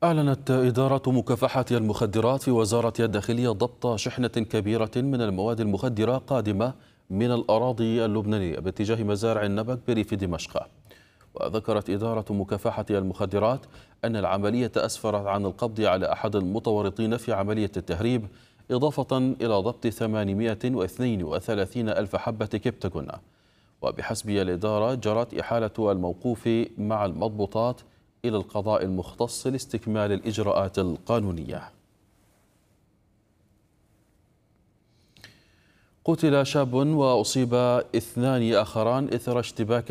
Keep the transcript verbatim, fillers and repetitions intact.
أعلنت إدارة مكافحة المخدرات في وزارة الداخلية ضبط شحنة كبيرة من المواد المخدرة قادمة من الأراضي اللبنانية باتجاه مزارع النبك بريف دمشق. وذكرت إدارة مكافحة المخدرات أن العملية أسفرت عن القبض على أحد المتورطين في عملية التهريب، إضافة إلى ضبط ثمانمائة واثنين وثلاثين ألف حبة كبتاغون. وبحسب الإدارة جرت إحالة الموقوف مع المضبوطات إلى القضاء المختص لاستكمال الإجراءات القانونية. قتل شاب وأصيب اثنان آخران إثر اشتباك